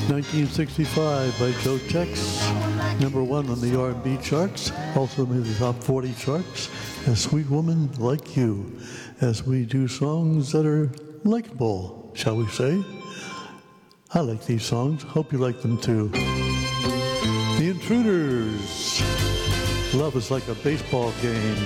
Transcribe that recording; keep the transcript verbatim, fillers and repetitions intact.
nineteen sixty-five by Joe Tex, number one on the R and B charts, also in the top forty charts, A Sweet Woman Like You, as we do songs that are likable, shall we say. I like these songs. Hope you like them too. The Intruders. Love is like a baseball game.